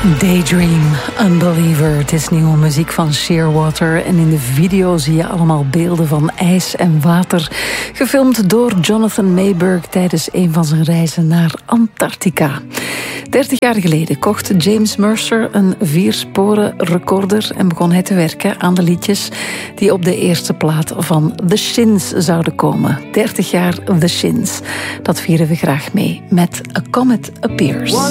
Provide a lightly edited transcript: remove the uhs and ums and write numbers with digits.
Daydream, Unbeliever. Het is nieuwe muziek van Shearwater. En in de video zie je allemaal beelden van ijs en water. Gefilmd door Jonathan Mayberg tijdens een van zijn reizen naar Antarctica. 30 jaar geleden kocht James Mercer een 4-sporen recorder en begon hij te werken aan de liedjes die op de eerste plaat van The Shins zouden komen. 30 jaar The Shins. Dat vieren we graag mee met A Comet Appears.